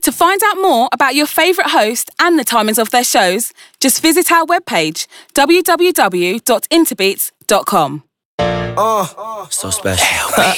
To find out more about your favourite host and the timings of their shows, just visit our webpage, www.interbeats.com. So special.